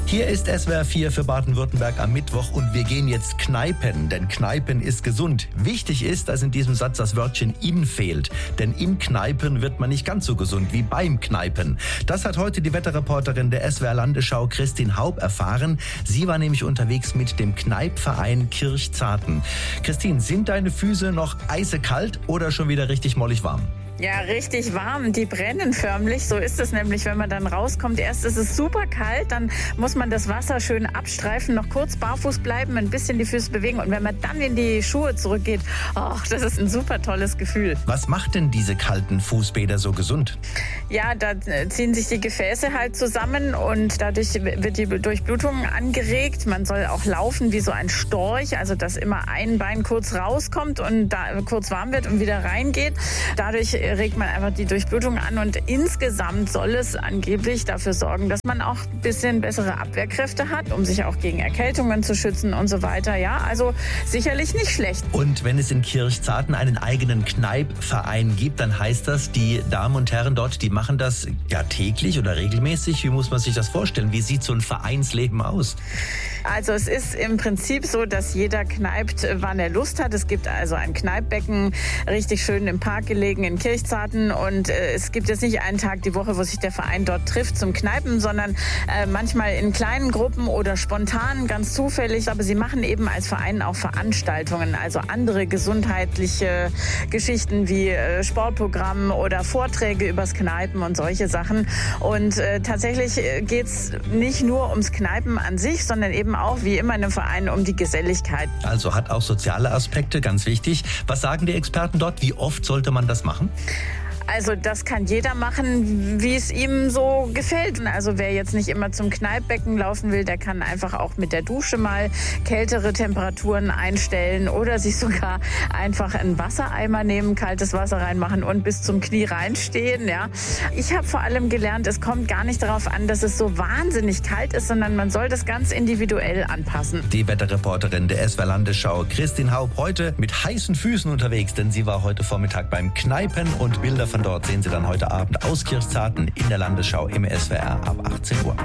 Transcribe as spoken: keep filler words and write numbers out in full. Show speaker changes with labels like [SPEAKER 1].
[SPEAKER 1] Hier ist S W R vier für Baden-Württemberg am Mittwoch und wir gehen jetzt Kneipen, denn Kneipen ist gesund. Wichtig ist, dass in diesem Satz das Wörtchen in fehlt, denn in Kneipen wird man nicht ganz so gesund wie beim Kneipen. Das hat heute die Wetterreporterin der S W R Landesschau Christine Haub erfahren. Sie war nämlich unterwegs mit dem Kneipverein Kirchzarten. Christine, sind deine Füße noch eisekalt oder schon wieder richtig mollig warm?
[SPEAKER 2] Ja, richtig warm. Die brennen förmlich. So ist es nämlich, wenn man dann rauskommt. Erst ist es super kalt, dann muss man das Wasser schön abstreifen, noch kurz barfuß bleiben, ein bisschen die Füße bewegen. Und wenn man dann in die Schuhe zurückgeht, oh, das ist ein super tolles Gefühl.
[SPEAKER 1] Was macht denn diese kalten Fußbäder so gesund?
[SPEAKER 2] Ja, da ziehen sich die Gefäße halt zusammen und dadurch wird die Durchblutung angeregt. Man soll auch laufen wie so ein Storch, also dass immer ein Bein kurz rauskommt und da kurz warm wird und wieder reingeht. Dadurch regt man einfach die Durchblutung an und insgesamt soll es angeblich dafür sorgen, dass man auch ein bisschen bessere Abwehrkräfte hat, um sich auch gegen Erkältungen zu schützen und so weiter. Ja, also sicherlich nicht schlecht.
[SPEAKER 1] Und wenn es in Kirchzarten einen eigenen Kneipverein gibt, dann heißt das, die Damen und Herren dort, die machen das ja täglich oder regelmäßig. Wie muss man sich das vorstellen? Wie sieht so ein Vereinsleben aus?
[SPEAKER 2] Also es ist im Prinzip so, dass jeder kneipt, wann er Lust hat. Es gibt also ein Kneippbecken, richtig schön im Park gelegen in Kirchzarten. Und äh, es gibt jetzt nicht einen Tag die Woche, wo sich der Verein dort trifft zum Kneipen, sondern äh, manchmal in kleinen Gruppen oder spontan, ganz zufällig. Aber sie machen eben als Verein auch Veranstaltungen, also andere gesundheitliche Geschichten wie äh, Sportprogramm oder Vorträge übers Kneipen und solche Sachen. Und äh, tatsächlich geht es nicht nur ums Kneipen an sich, sondern eben auch wie immer in einem Verein um die Geselligkeit.
[SPEAKER 1] Also hat auch soziale Aspekte, ganz wichtig. Was sagen die Experten dort? Wie oft sollte man das machen?
[SPEAKER 2] Also das kann jeder machen, wie es ihm so gefällt. Also wer jetzt nicht immer zum Kneippbecken laufen will, der kann einfach auch mit der Dusche mal kältere Temperaturen einstellen oder sich sogar einfach einen Wassereimer nehmen, kaltes Wasser reinmachen und bis zum Knie reinstehen. Ja. Ich habe vor allem gelernt, es kommt gar nicht darauf an, dass es so wahnsinnig kalt ist, sondern man soll das ganz individuell anpassen.
[SPEAKER 1] Die Wetterreporterin der S W R Landesschau Christine Haub heute mit heißen Füßen unterwegs, denn sie war heute Vormittag beim Kneipen und Bilder von Von dort sehen Sie dann heute Abend aus Kirchzarten in der Landesschau im S W R ab achtzehn Uhr.